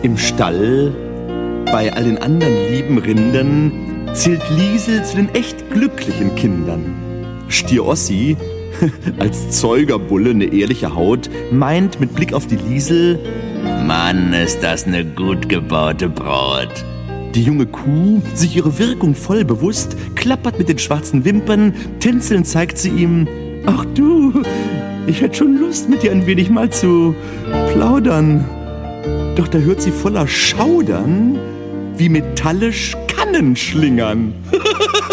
Im Stall, bei all den anderen lieben Rindern, zählt Liesel zu den echt glücklichen Kindern. Stier Ossi, als Zeugerbulle eine ehrliche Haut, meint mit Blick auf die Liesel: Mann, ist das eine gut gebaute Braut. Die junge Kuh, sich ihre Wirkung voll bewusst, klappert mit den schwarzen Wimpern, tänzelnd zeigt sie ihm: Ach du, ich hätte schon Lust, mit dir ein wenig mal zu plaudern. Doch da hört sie voller Schaudern, wie metallisch Kannen schlingern.